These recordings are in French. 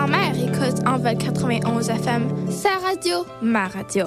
grand-mère écoute Envol 91 FM. Sa radio, ma radio.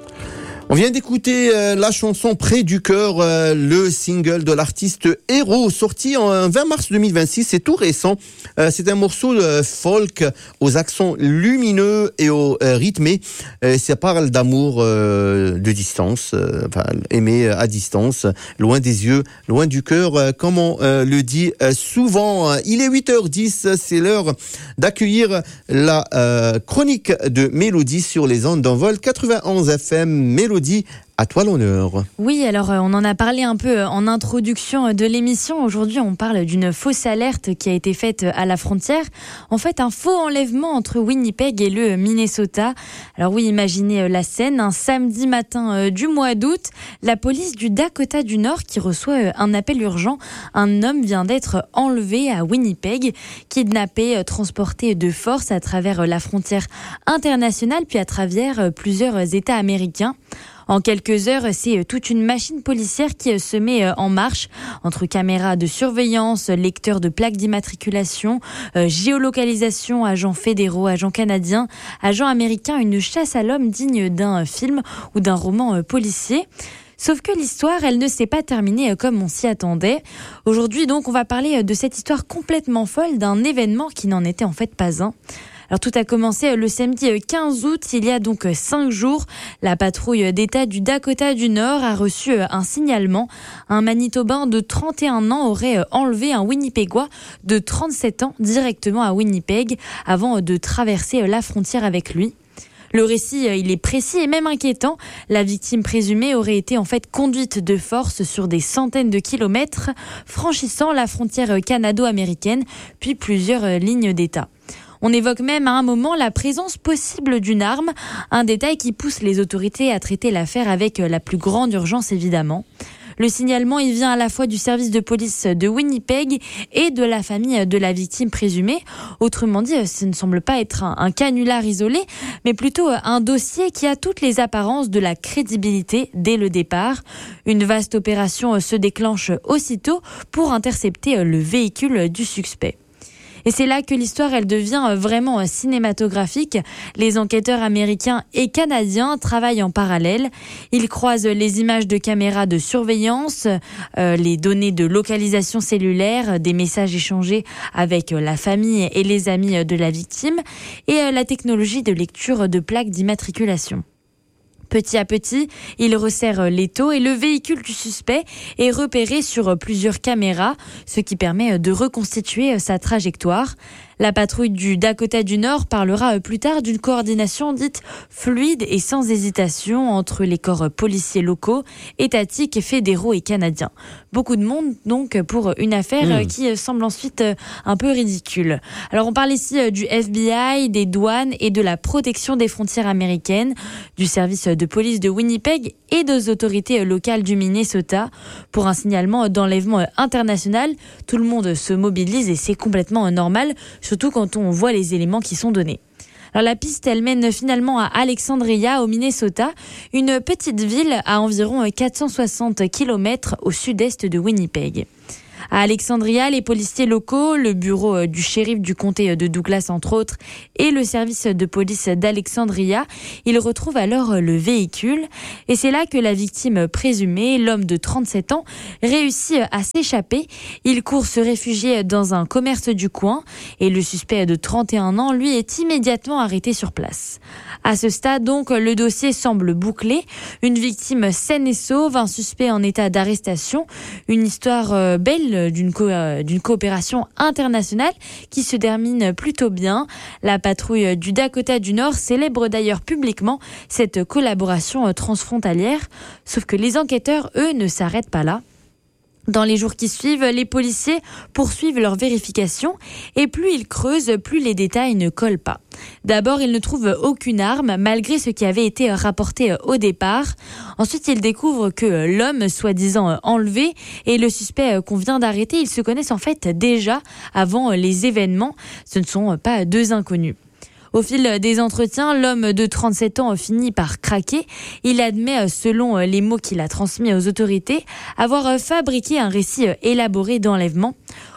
On vient d'écouter la chanson Près du cœur, le single de l'artiste Héros, sorti en 20 mars 2026, c'est tout récent. C'est un morceau de folk aux accents lumineux et au rythmé. Ça parle d'amour de distance, aimer à distance, loin des yeux, loin du cœur, comme on le dit souvent. Il est 8h10, c'est l'heure d'accueillir la chronique de Mélodie sur les ondes d'Envol 91 FM. Mélodie, à toi l'honneur. Oui, alors on en a parlé un peu en introduction de l'émission. Aujourd'hui, on parle d'une fausse alerte qui a été faite à la frontière. En fait, un faux enlèvement entre Winnipeg et le Minnesota. Alors oui, imaginez la scène. Un samedi matin du mois d'août, la police du Dakota du Nord qui reçoit un appel urgent. Un homme vient d'être enlevé à Winnipeg, kidnappé, transporté de force à travers la frontière internationale, puis à travers plusieurs États américains. En quelques heures, c'est toute une machine policière qui se met en marche entre caméras de surveillance, lecteurs de plaques d'immatriculation, géolocalisation, agents fédéraux, agents canadiens, agents américains, une chasse à l'homme digne d'un film ou d'un roman policier. Sauf que l'histoire, elle ne s'est pas terminée comme on s'y attendait. Aujourd'hui, donc, on va parler de cette histoire complètement folle d'un événement qui n'en était en fait pas un. Alors tout a commencé le samedi 15 août, il y a donc 5 jours. La patrouille d'État du Dakota du Nord a reçu un signalement. Un Manitobain de 31 ans aurait enlevé un Winnipégois de 37 ans directement à Winnipeg avant de traverser la frontière avec lui. Le récit, il est précis et même inquiétant. La victime présumée aurait été en fait conduite de force sur des centaines de kilomètres, franchissant la frontière canado-américaine, puis plusieurs lignes d'État. On évoque même à un moment la présence possible d'une arme, un détail qui pousse les autorités à traiter l'affaire avec la plus grande urgence évidemment. Le signalement, il vient à la fois du service de police de Winnipeg et de la famille de la victime présumée. Autrement dit, ce ne semble pas être un canular isolé, mais plutôt un dossier qui a toutes les apparences de la crédibilité dès le départ. Une vaste opération se déclenche aussitôt pour intercepter le véhicule du suspect. Et c'est là que l'histoire, elle devient vraiment cinématographique. Les enquêteurs américains et canadiens travaillent en parallèle. Ils croisent les images de caméras de surveillance, les données de localisation cellulaire, des messages échangés avec la famille et les amis de la victime et la technologie de lecture de plaques d'immatriculation. Petit à petit, il resserre l'étau et le véhicule du suspect est repéré sur plusieurs caméras, ce qui permet de reconstituer sa trajectoire. La patrouille du Dakota du Nord parlera plus tard d'une coordination dite fluide et sans hésitation entre les corps policiers locaux, étatiques, fédéraux et canadiens. Beaucoup de monde donc pour une affaire qui semble ensuite un peu ridicule. Alors on parle ici du FBI, des douanes et de la protection des frontières américaines, du service de police de Winnipeg et des autorités locales du Minnesota. Pour un signalement d'enlèvement international, tout le monde se mobilise et c'est complètement normal, surtout quand on voit les éléments qui sont donnés. Alors la piste, elle mène finalement à Alexandria, au Minnesota, une petite ville à environ 460 km au sud-est de Winnipeg. À Alexandria, les policiers locaux, le bureau du shérif du comté de Douglas entre autres et le service de police d'Alexandria, ils retrouvent alors le véhicule et c'est là que la victime présumée, l'homme de 37 ans, réussit à s'échapper. Il court se réfugier dans un commerce du coin et le suspect de 31 ans, lui, est immédiatement arrêté sur place. À ce stade donc, le dossier semble bouclé. Une victime saine et sauve, un suspect en état d'arrestation, une histoire belle d'une coopération internationale qui se termine plutôt bien. La patrouille du Dakota du Nord célèbre d'ailleurs publiquement cette collaboration transfrontalière. Sauf que les enquêteurs, eux, ne s'arrêtent pas là. Dans les jours qui suivent, les policiers poursuivent leur vérification et plus ils creusent, plus les détails ne collent pas. D'abord, ils ne trouvent aucune arme malgré ce qui avait été rapporté au départ. Ensuite, ils découvrent que l'homme soi-disant enlevé et le suspect qu'on vient d'arrêter, ils se connaissent en fait déjà avant les événements. Ce ne sont pas deux inconnus. Au fil des entretiens, l'homme de 37 ans finit par craquer. Il admet, selon les mots qu'il a transmis aux autorités, avoir fabriqué un récit élaboré d'enlèvement.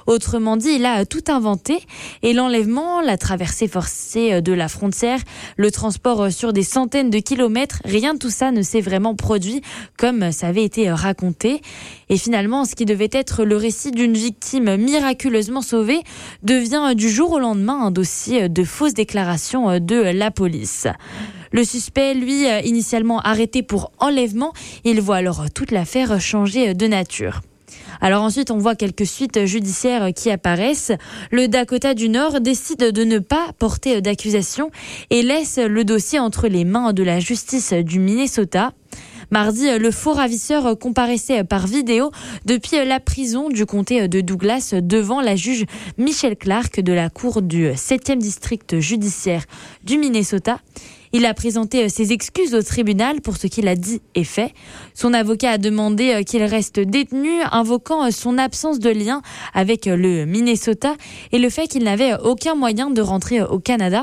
Autrement dit, il a tout inventé. Et l'enlèvement, la traversée forcée de la frontière, le transport sur des centaines de kilomètres, rien de tout ça ne s'est vraiment produit comme ça avait été raconté. Et finalement, ce qui devait être le récit d'une victime miraculeusement sauvée devient du jour au lendemain un dossier de fausses déclarations de la police. Le suspect, lui, initialement arrêté pour enlèvement, il voit alors toute l'affaire changer de nature. Alors ensuite, on voit quelques suites judiciaires qui apparaissent. Le Dakota du Nord décide de ne pas porter d'accusation et laisse le dossier entre les mains de la justice du Minnesota. Mardi, le faux ravisseur comparaissait par vidéo depuis la prison du comté de Douglas devant la juge Michelle Clark de la cour du 7e district judiciaire du Minnesota. Il a présenté ses excuses au tribunal pour ce qu'il a dit et fait. Son avocat a demandé qu'il reste détenu, invoquant son absence de lien avec le Minnesota et le fait qu'il n'avait aucun moyen de rentrer au Canada.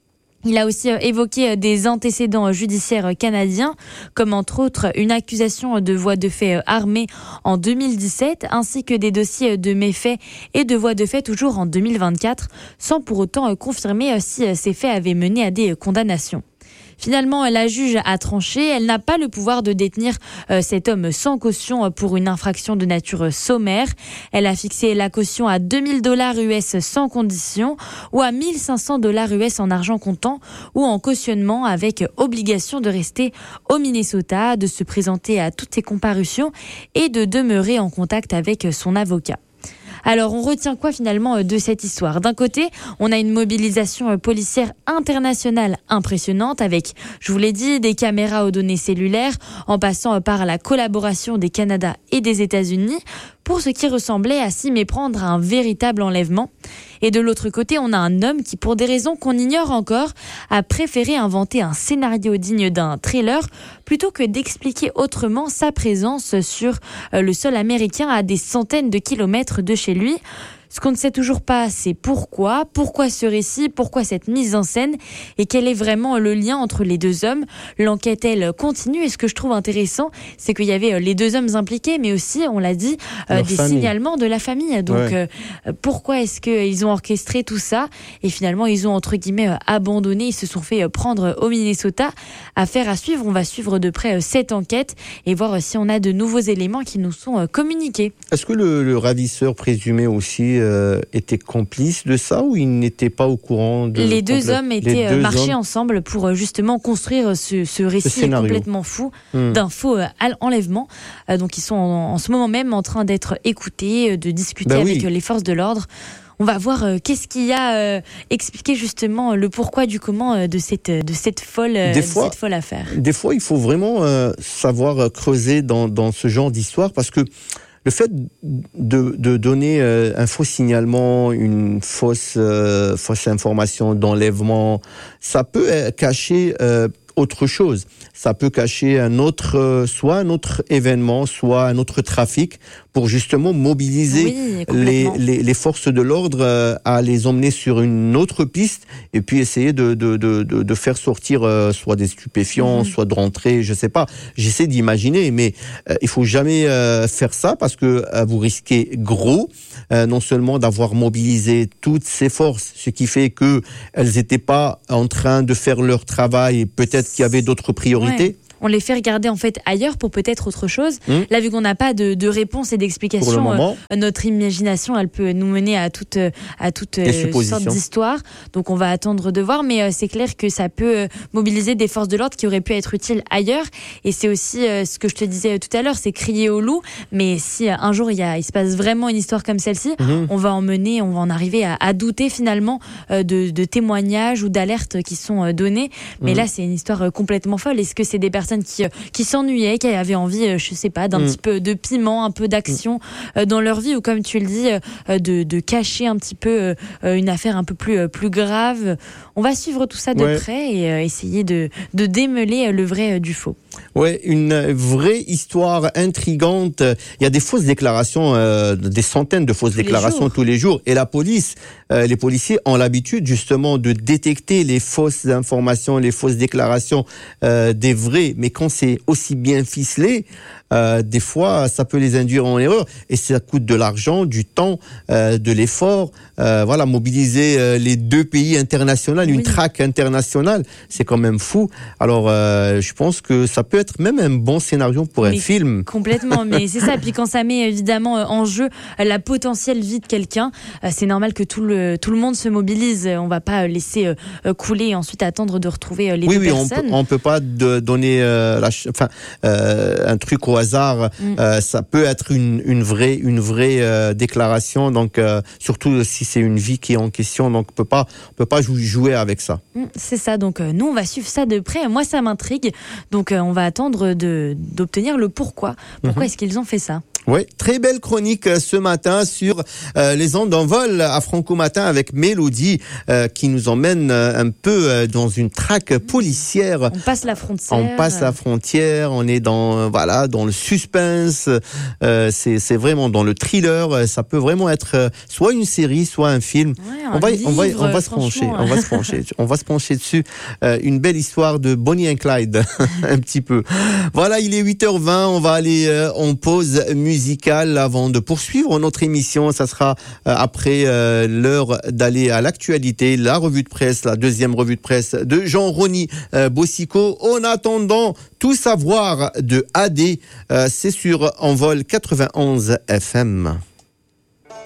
Il a aussi évoqué des antécédents judiciaires canadiens, comme entre autres une accusation de voies de fait armées en 2017, ainsi que des dossiers de méfaits et de voies de fait toujours en 2024, sans pour autant confirmer si ces faits avaient mené à des condamnations. Finalement, la juge a tranché. Elle n'a pas le pouvoir de détenir cet homme sans caution pour une infraction de nature sommaire. Elle a fixé la caution à $2,000 US sans condition ou à $1,500 US en argent comptant ou en cautionnement avec obligation de rester au Minnesota, de se présenter à toutes ses comparutions et de demeurer en contact avec son avocat. Alors, on retient quoi finalement de cette histoire ? D'un côté, on a une mobilisation policière internationale impressionnante avec, je vous l'ai dit, des caméras aux données cellulaires, en passant par la collaboration des Canada et des États-Unis, pour ce qui ressemblait à s'y méprendre à un véritable enlèvement. Et de l'autre côté, on a un homme qui, pour des raisons qu'on ignore encore, a préféré inventer un scénario digne d'un thriller plutôt que d'expliquer autrement sa présence sur le sol américain à des centaines de kilomètres de chez lui. Ce qu'on ne sait toujours pas, c'est pourquoi ce récit, pourquoi cette mise en scène et quel est vraiment le lien entre les deux hommes. L'enquête, elle, continue et ce que je trouve intéressant, c'est qu'il y avait les deux hommes impliqués, mais aussi, on l'a dit, des signalements de la famille. Donc, pourquoi est-ce qu'ils ont orchestré tout ça et finalement, ils ont, entre guillemets, abandonné, ils se sont fait prendre au Minnesota. Affaire à suivre, on va suivre de près cette enquête et voir si on a de nouveaux éléments qui nous sont communiqués. Est-ce que le ravisseur présumé aussi était complice de ça ou il n'était pas au courant de... Les deux hommes étaient marchés ensemble pour justement construire ce récit complètement fou d'un faux enlèvement. Donc ils sont en ce moment même en train d'être écoutés, de discuter avec les forces de l'ordre. On va voir qu'est-ce qui a expliqué justement le pourquoi du comment de cette folle affaire. Des fois, il faut vraiment savoir creuser dans ce genre d'histoire parce que le fait de donner un faux signalement, une fausse information d'enlèvement, ça peut cacher autre chose. Ça peut cacher soit un autre événement, soit un autre trafic pour justement mobiliser les forces de l'ordre à les emmener sur une autre piste et puis essayer de faire sortir soit des stupéfiants, soit de rentrer, je sais pas. J'essaie d'imaginer, mais il faut jamais faire ça parce que vous risquez gros, non seulement d'avoir mobilisé toutes ces forces, ce qui fait que elles étaient pas en train de faire leur travail et peut-être qu'il y avait d'autres priorités. Ouais. On les fait regarder en fait ailleurs pour peut-être autre chose. Là, vu qu'on n'a pas de réponse et d'explication, notre imagination, elle peut nous mener à toutes sortes d'histoires. Donc, on va attendre de voir. Mais c'est clair que ça peut mobiliser des forces de l'ordre qui auraient pu être utiles ailleurs. Et c'est aussi ce que je te disais tout à l'heure, c'est crier au loup. Mais si un jour il se passe vraiment une histoire comme celle-ci, on va en arriver à douter finalement de témoignages ou d'alertes qui sont donnés. Mais là, c'est une histoire complètement folle. Est-ce que c'est des personnes qui s'ennuyaient, qui avaient envie, je sais pas, d'un petit peu de piment, un peu d'action dans leur vie, ou comme tu le dis, de cacher un petit peu une affaire un peu plus grave. On va suivre tout ça de près et essayer de démêler le vrai du faux. Ouais, une vraie histoire intrigante. Il y a des fausses déclarations, des centaines de fausses déclarations tous les jours. Et la police, les policiers ont l'habitude justement de détecter les fausses informations, les fausses déclarations des vrais. Mais quand c'est aussi bien ficelé, des fois, ça peut les induire en erreur. Et ça coûte de l'argent, du temps, de l'effort. Voilà, mobiliser les deux pays internationaux, une traque internationale, c'est quand même fou. Alors, je pense que ça peut être même un bon scénario pour un film. Complètement, mais c'est ça. Puis quand ça met évidemment en jeu la potentielle vie de quelqu'un, c'est normal que tout le monde se mobilise. On va pas laisser couler et ensuite attendre de retrouver les deux personnes. On peut pas donner un truc au hasard. Ça peut être une vraie déclaration. Donc surtout si c'est une vie qui est en question, donc on peut pas jouer avec ça. C'est ça. Donc nous on va suivre ça de près. Moi ça m'intrigue. Donc on va attendre d'obtenir le pourquoi. Pourquoi est-ce qu'ils ont fait ça? Oui, très belle chronique ce matin sur les ondes d'envol à Franco Matin avec Mélodie qui nous emmène un peu dans une traque policière. On passe la frontière. On est dans le suspense. C'est vraiment dans le thriller. Ça peut vraiment être soit une série, soit un film. Ouais, on va se pencher dessus. Une belle histoire de Bonnie and Clyde, un petit peu. Voilà, il est 8h20. On va aller en pause musicale avant de poursuivre notre émission. Ça sera après l'heure d'aller à l'actualité, la revue de presse, la deuxième revue de presse de Jean-Rony Bossico. En attendant, tout savoir de AD, c'est sur Envol 91 FM.